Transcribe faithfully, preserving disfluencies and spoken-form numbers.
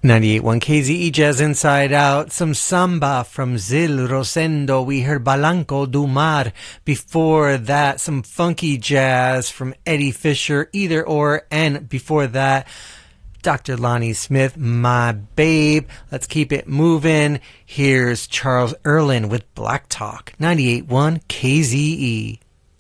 ninety-eight point one K Z E Jazz Inside Out, some samba from Zil Rosendo. We heard Balanco do Mar. Before that, some funky jazz from Eddie Fisher, Either Or, and before that, Doctor Lonnie Smith, My Babe. Let's keep it moving. Here's Charles Erlin with Black Talk, ninety-eight point one K Z E.